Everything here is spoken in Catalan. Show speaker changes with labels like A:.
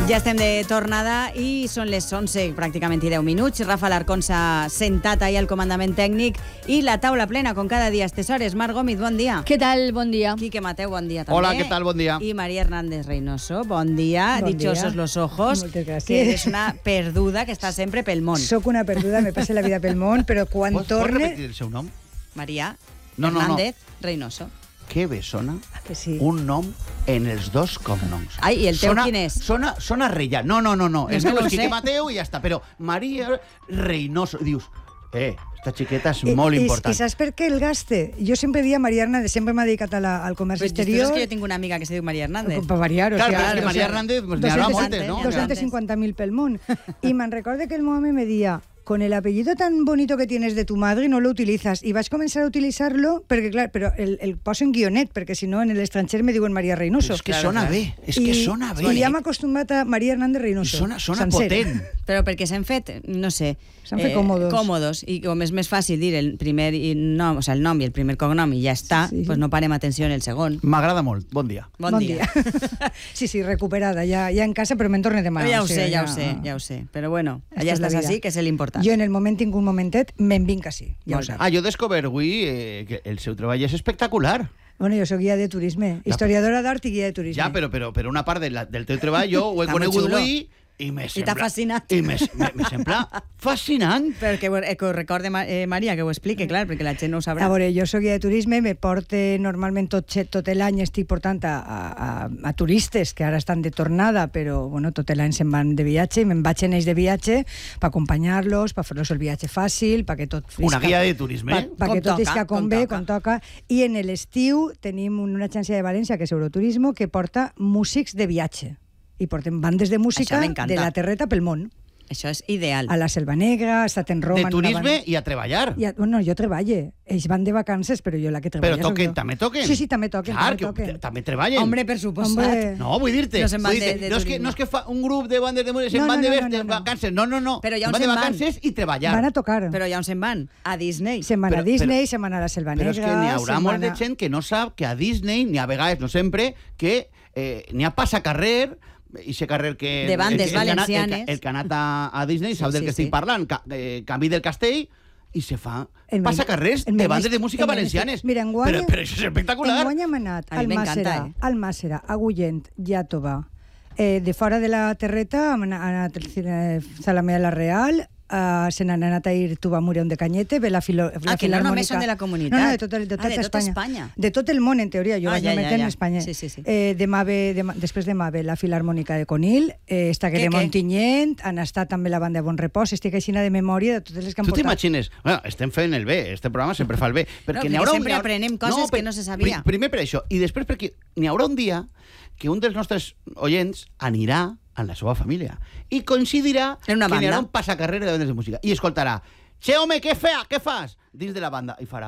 A: Ja estem de tornada i són les 11, pràcticament i 10 minuts. Rafa Larcón s'ha sentat ahir al comandament tècnic i la taula plena, com cada dia a aquestes hores. Marc Gómez, bon dia.
B: Què tal? Bon dia.
A: Quique Mateu, bon dia també.
C: Hola, què tal? Bon dia.
A: I María Hernández Reynoso, bon dia.
B: Bon
A: Dichosos
B: dia.
A: los ojos.
B: Moltes gràcies.
A: Que eres una perduda que està sempre pel món.
B: Soc una perduda, me passa la vida pel món, però quan
C: Pots
B: torne...
C: repetir el seu nom?
A: María
C: No.
A: Hernández Reynoso.
C: Que bé sona
B: Que sí.
C: un nom en els dos cognoms.
A: Ai, i el teu
C: Sona-
A: quin és?
C: Sona rella. No. El
A: No
C: meu
A: lo
C: és Quique
A: sé.
C: Mateu i ja està. Però María Reynoso. Dius, esta xiqueta és molt important.
B: I saps per què el gaste? Jo sempre dia María Hernández, sempre m'ha dedicat al comerç
A: Però tu
B: exterior.
A: saps que jo tinc una amiga que se diu María Hernández.
B: Per variar,
C: Clar, però és que María Hernández pues, n'hi haurà moltes, no?
B: 250.000 pel món. Y me recuerdo que el home me decía, con el apellido tan bonito que tienes de tu madre no lo utilizas. Y vas a comenzar a utilizarlo, porque claro, pero el poso en guionet, porque si no en el extranjero me diuen María Reynoso.
C: És que
A: Claro,
C: sona
A: clar.
C: bé, és que sona bé.
B: I ja m'he acostumat a María Hernández
C: I
B: Reynoso.
C: sona
B: sencera.
C: potent.
A: Però perquè s'han fet, no sé...
B: S'han fet còmodos.
A: Còmodos. I com és més fàcil dir el primer nom, o sea, el nom i el primer cognom i ja està,
B: Sí.
A: pues no parem atenció en el segon.
C: M'agrada molt. Bon dia.
A: Bon dia.
B: Sí, recuperada, ja en casa, però me'n torne demà.
A: Ja ho
B: o sigui,
A: sé, ja ho sé. Però bueno,
B: Esta
A: allà
B: és la
A: estàs
B: vida.
A: així, que és l'important.
B: Jo en el moment tinc un momentet, me'n vinc així, ja ho
A: Molt bé.
B: saps.
C: Jo he descobert avui que el seu treball és espectacular.
B: Bueno, jo soc guia de turisme, historiadora d'art i guia de turisme.
C: Ja, però una part del teu treball jo ho he
A: Està
C: conegut
A: molt xulo.
C: avui i me
A: t'ha
C: sembla...
A: fascinat.
C: I me sembla fascinant.
A: Perquè que ho recorde Maria, que ho explique, clar, perquè la gent no ho sabrà.
B: A veure, jo soc guia de turisme, me porte normalment tot l'any estic portant a turistes que ara estan de tornada, però bueno, tot l'any se'n van de viatge, me'n vaig en ells de viatge per acompanyar-los, per fer-los el viatge fàcil, perquè tot
C: Una guia de turisme.
B: perquè
A: Com
B: tot
A: toca,
B: isca com bé, com toca. I en l'estiu tenim una agència de València, que és Euroturismo, que porta músics de viatge. I portem bandes de música
A: Això m'encanta.
B: de la terreta pel món.
A: Això és ideal.
B: A la Selva Negra, ha estat en Roma...
C: De
B: en una
C: turisme
B: banda-
C: i a treballar.
B: Bueno, jo treballe. Ells van de vacances, però jo la que treballa
C: Però
B: soc
C: toquen,
B: jo.
C: també toquen.
B: Sí, també toquen.
C: Clar,
B: també toquen.
C: que també treballen.
A: Hombre, per suposat.
B: Hombre.
C: No, vull dir-te.
A: No se'n van de
C: no, és que,
A: turisme.
C: no és que fa un grup de bandes de música, se'n
B: No,
C: van
B: no,
C: de,
B: no,
C: de
B: no, no.
C: vacances. No.
A: Però ja on
C: van de
A: se'n van?
C: vacances i treballar.
B: Van a tocar.
A: Però ja on se'n van? A Disney.
B: Se'n van
C: Però-
B: a Disney, se'n van a la Selva
C: Però
B: Negra...
C: és que n'hi haurà
B: se'n
C: molt
B: van
C: de gent que no sap que a Disney, ni a vegades, no sempre, que n'hi ha passacarrer, i ese carrer que...
A: De bandes valencianes.
C: El que ha anat a Disney,
A: Sí,
C: sap del
A: sí,
C: que estic
A: sí.
C: parlant, Camí del Castell, i se fa
B: El
C: passacarrers
B: el
C: de
B: meu-
C: bandes de música
B: el meu-
C: valencianes.
B: Mira, enguany...
C: Però això és espectacular.
B: Enguany hem anat
A: A mi m'encanta,
B: Almàssera, Agullent, Iàtova. De fora de la terreta hem anat al Salamea la Real, se n'han anat a ir Tubamurion de Cañete, ve la
A: que no
B: Filarmònica.
A: només són de la comunitat.
B: No, de tot
A: Espanya.
B: De tot el món, en teoria. Jo vaig meter en Espanya.
A: Sí.
B: Després demà ve la Filarmònica de Conil, està que de Montinyent, han estat també la banda de Bon Repòs, estic aixina de memòria de totes les que han
C: Tu
B: portat.
C: t'imagines? Bueno, estem fent el bé, este programa sempre fa el bé. Perquè
A: No,
C: n'hi haurà
A: sempre aprenem coses que no se sabia.
C: Primer per això, i després perquè n'hi haurà un dia que un dels nostres oients anirà amb la seva família i coincidirà
A: En una
C: que n'hi haurà
A: banda.
C: un passacarrer de bandes de música i escoltarà: «Che, home, què fas?» dins de la banda i farà